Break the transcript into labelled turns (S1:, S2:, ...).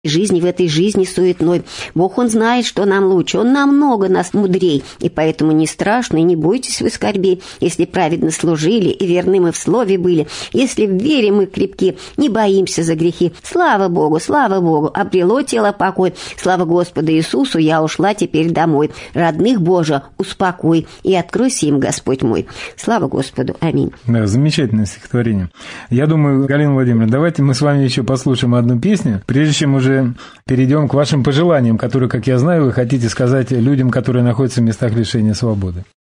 S1: жизни в этой жизни суетной. Бог, Он знает, что нам лучше, Он намного нас мудрей, и поэтому не страшно, и не бойтесь вы скорбей, если праведно служили, и верны мы в слове были, если в вере мы крепки, не боимся за грехи. Слава Богу, обрело тело покой, слава Господу Иисусу, я ушла теперь домой. Родных, Боже, успокой, и откройся им, Господь мой. Слава Господу, аминь.
S2: Да, замечательное стихотворение. Я думаю, Галина Владимировна, давайте мы с вами еще послушаем одну песню, прежде чем уже перейдем к вашим пожеланиям, которые, как я знаю, вы хотите сказать людям, которые находятся в местах лишения свободы.